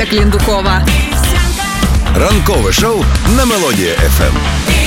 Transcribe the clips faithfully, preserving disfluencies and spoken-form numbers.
Кліндукова. Ранкове шоу на Мелодії еф ем.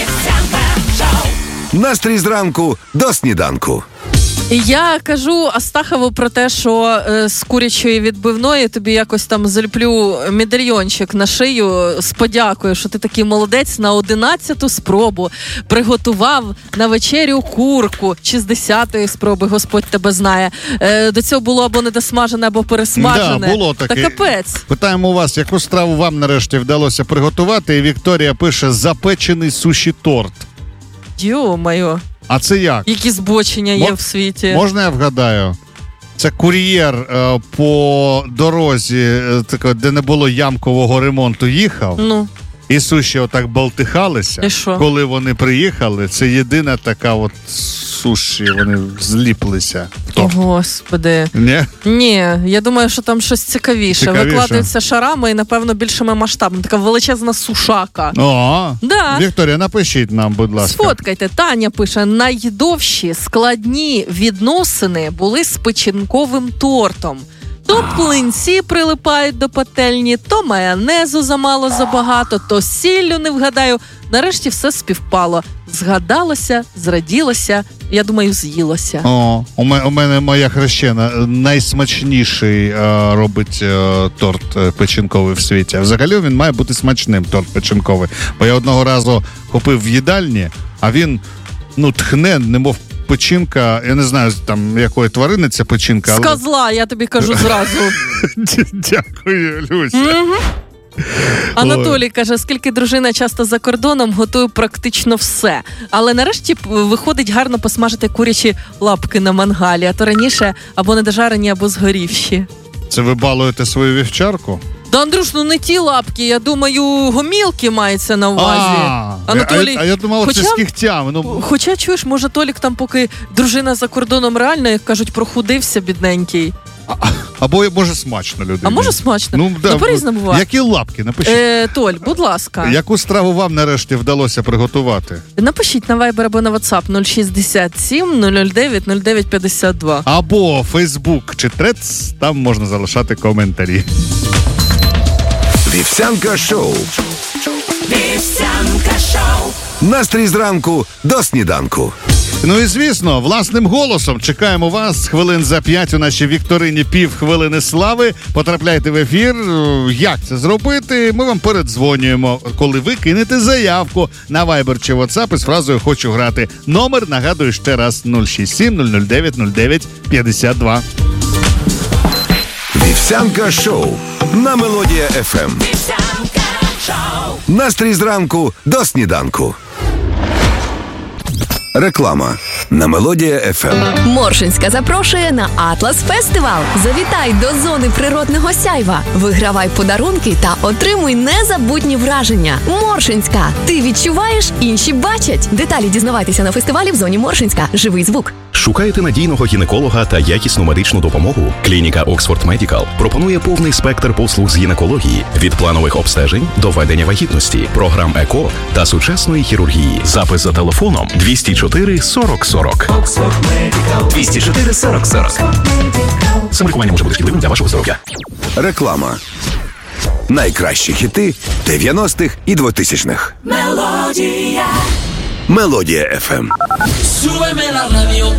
Настрій зранку до сніданку. Я кажу Астахову про те, що е, з курячої відбивної тобі якось там заліплю медальйончик на шию з подякою, що ти такий молодець, на одинадцяту спробу приготував на вечерю курку, чи з десятої спроби, Господь тебе знає. Е, до цього було або недосмажене, або пересмажене. Да, було таке. Та капець. Питаємо у вас, яку страву вам нарешті вдалося приготувати, і Вікторія пише: запечений суші-торт. Йо-моє. А це як? Які збочення є Мож... в світі. Можна я вгадаю? Це кур'єр е, по дорозі, е, так, де не було ямкового ремонту, їхав. Ну. І суші отак болтихалися. І що? Коли вони приїхали, це єдина така от суші, вони зліплися. О, Господи. Ні? Ні, я думаю, що там щось цікавіше. Цікавіше. Викладаються шарами і, напевно, більшими масштабами. Така величезна сушака. О, Да. Вікторія, напишіть нам, будь ласка. Сфоткайте. Таня пише: найдовші складні відносини були з печінковим тортом. То плинці прилипають до пательні, то майонезу замало забагато, то сіллю не вгадаю. Нарешті все співпало. Згадалося, зраділося, я думаю, з'їлося. О, у мене, у мене моя хрещена найсмачніший е, робить е, торт е, печінковий в світі. А взагалі він має бути смачним, торт печінковий. Бо я одного разу купив в їдальні, а він, ну, тхне, немов печінка, я не знаю, там, якої тварини ця печінка. З але... козла, я тобі кажу зразу. Дякую, Люся. Угу. Анатолій каже, скільки дружина часто за кордоном, готує практично все. Але нарешті виходить гарно посмажити курячі лапки на мангалі, а то раніше або недожарені, або згорівші. Це ви балуєте свою вівчарку? Да, Андрюш, ну не ті лапки, я думаю, гомілки мається на увазі. А, Анатолій, а, а я думав, хоча, це з кігтями. Ну... Хоча, чуєш, може Толік там, поки дружина за кордоном реально, як кажуть, прохудився, бідненький. А, або, може, смачно людині. А може смачно? Ну, да, ну по-різному буває. Які лапки? Напишіть. Е, Толь, будь ласка. Яку страву вам нарешті вдалося приготувати? Напишіть на Viber або на WhatsApp нуль шістдесят сім нуль нуль дев'ять нуль дев'ять п'ятдесят два. Або Facebook чи Threads, там можна залишати коментарі. Вівсянка шоу. Вівсянка шоу. Настрій зранку до сніданку. Ну і звісно, власним голосом чекаємо вас хвилин за п'ять у нашій вікторині «Півхвилини слави». Потрапляйте в ефір. Як це зробити? Ми вам передзвонюємо, коли ви кинете заявку на Viber чи WhatsApp із фразою «Хочу грати». Номер, нагадую ще раз, нуль шість сім нуль нуль дев'ять нуль дев'ять п'ятдесят два. Вівсянка шоу на Мелодії еф ем. Вівсянка шоу. Настрій зранку до сніданку. Реклама на Мелодії еф ем. Моршинська запрошує на Атлас Фестивал. Завітай до зони природного сяйва. Вигравай подарунки та отримуй незабутні враження. Моршинська. Ти відчуваєш, інші бачать. Деталі дізнавайтеся на фестивалі в зоні Моршинська. Живий звук. Шукаєте надійного гінеколога та якісну медичну допомогу? Клініка Oxford Medical пропонує повний спектр послуг з гінекології – від планових обстежень до ведення вагітності, програм ЕКО та сучасної хірургії. Запис за телефоном двісті чотири сорок сорок. двісті чотири сорок сорок. Самолікування може бути шкідливим для вашого здоров'я. Реклама. Найкращі хіти дев'яностих і двотисячних. Мелодія. Мелодія еф ем. Súbeme la radio.